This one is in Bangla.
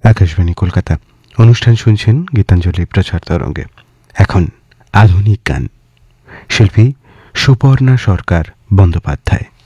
আকাশবাণী কলকাতা। অনুষ্ঠান শুনছেন গীতাঞ্জলি প্রচার তরঙ্গে। এখন আধুনিক গান, শিল্পী সুপর্ণা সরকার বন্দ্যোপাধ্যায়।